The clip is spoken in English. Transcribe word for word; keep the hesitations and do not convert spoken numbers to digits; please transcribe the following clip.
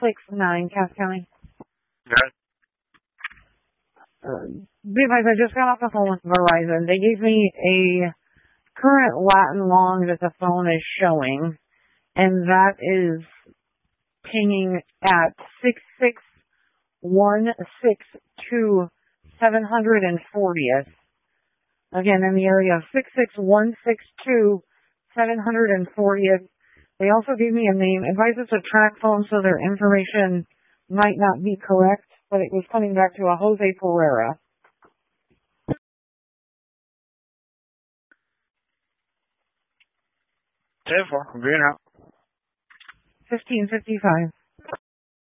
six nine, Cass County. Okay. Uh, because I just got off the phone with Verizon. They gave me a current Latin long that the phone is showing, and that is pinging at six six one six two seven hundred fortieth. Again, in the area of six six one six two seven hundred fortieth. They also gave me a name. Advise it's a track phone, so their information might not be correct, but it was coming back to a Jose Pereira. ten four, I'm being out. fifteen fifty-five.